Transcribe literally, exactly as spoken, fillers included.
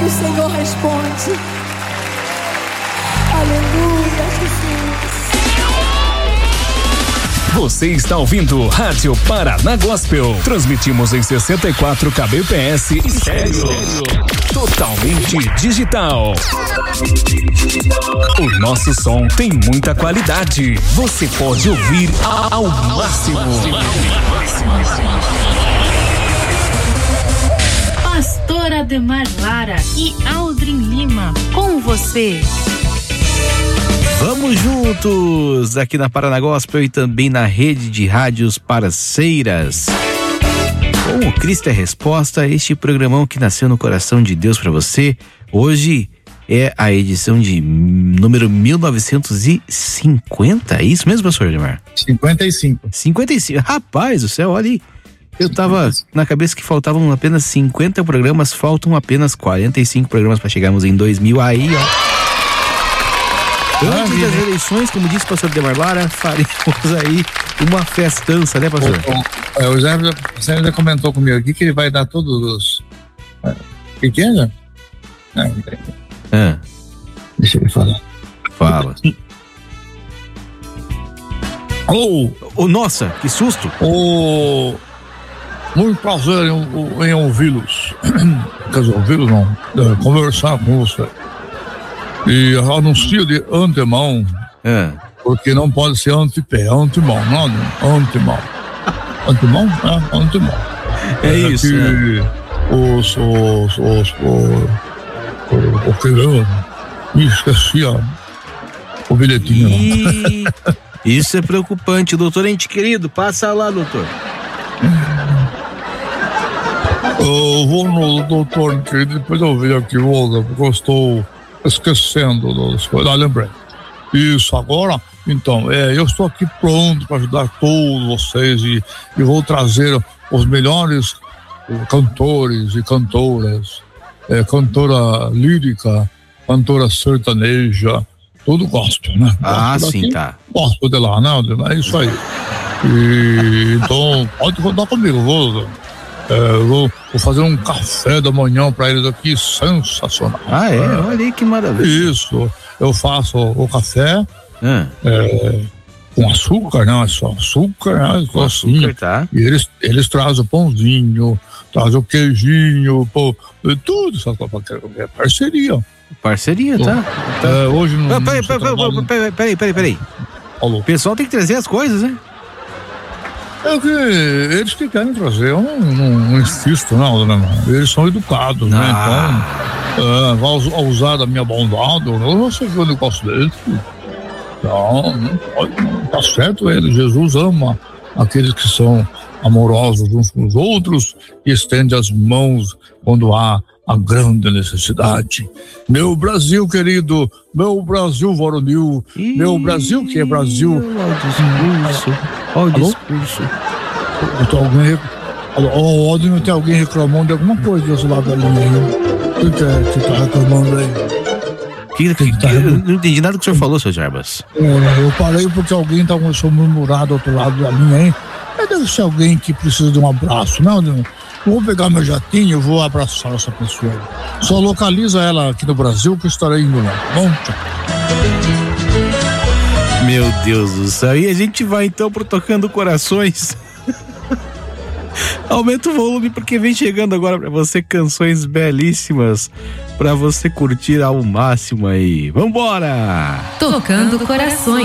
o Senhor responde. Aleluia, Jesus. Você está ouvindo Rádio Paraná Gospel. Transmitimos em sessenta e quatro kbps e estéreo. Totalmente digital. O nosso som tem muita qualidade. Você pode ouvir ao máximo. Pastor Ademar Lara e Aldrin Lima, com você. Vamos juntos aqui na Paraná Gospel e também na rede de rádios parceiras. Com o Cristo é Resposta, este programão que nasceu no coração de Deus para você. Hoje é a edição de número mil novecentos e cinquenta, é isso mesmo, pastor Ademar? cinquenta e cinco. cinquenta e cinco, rapaz do céu, olha aí. Eu tava na cabeça que faltavam apenas cinquenta programas, faltam apenas quarenta e cinco programas para chegarmos em dois mil, aí ó. Antes das eleições, como disse o pastor Ademar Lara, faremos aí uma festança, né, pastor? O, o, o Zé, você já comentou comigo aqui que ele vai dar todos os... O que que é, né? Ah. Deixa ele falar. Fala. Alô? Oh, nossa, que susto! Oh, muito prazer em, em ouvi-los. Quer dizer, ouvi-los não, é, conversar com você. E anuncio de antemão, é. porque não pode ser antepé, antemão, não, antemão. Antemão? É, antemão. É, é isso. Que é. Os, os, os, o, o que eu me esqueci, ó, o bilhetinho. E... Isso é preocupante, doutor ente querido, passa lá, doutor. Eu vou no doutor ente querido, depois eu venho aqui, volta, porque eu estou esquecendo das coisas. Ah, lembrei. Isso, agora, então, é, eu estou aqui pronto para ajudar todos vocês e, e vou trazer os melhores cantores e cantoras, é, cantora lírica, cantora sertaneja, tudo gospel, né? Ah, gosto sim, daqui, tá. Gosto de lá, né? É isso aí. E, então, pode contar comigo, vou... É, vou, vou fazer um café da manhã para eles aqui, sensacional. Ah, é? é? Olha aí que maravilha. Isso, eu faço o café ah. é, com açúcar, não é só açúcar, né? Com assim, açúcar, tá. E eles, eles trazem o pãozinho, trazem o queijinho, pô, tudo, só é parceria. Parceria, tá? tá. É, hoje não. Ah, peraí, peraí, peraí, peraí, peraí. O pessoal tem que trazer as coisas, né? É o que eles que querem trazer, eu não, não, não insisto, não, né? Eles são educados, ah. né? Então, é, vai usar da minha bondade, eu não sei quando eu posso deles. Não, não pode, não, tá certo ele. Jesus ama aqueles que são amorosos uns com os outros e estende as mãos quando há a grande necessidade. Meu Brasil querido, meu Brasil varonil, Ih, meu Brasil que é Brasil. Olha o discurso, olha o discurso. Tem alguém, oh, Odin, não tem alguém reclamando de alguma coisa desse lado da linha aí? O que é que tá reclamando aí? Que, que, que, eu não entendi nada que o senhor falou, seu Jarbas. É, eu parei porque alguém tá começando a murmurar do outro lado da linha aí. Mas deve ser alguém que precisa de um abraço, não? Eu vou pegar meu jatinho e vou abraçar essa pessoa. Só localiza ela aqui no Brasil que eu estarei indo lá. Bom, tchau. Meu Deus do céu. E a gente vai então pro Tocando Corações. Aumenta o volume porque vem chegando agora pra você canções belíssimas pra você curtir ao máximo aí. Vambora! Tocando Corações.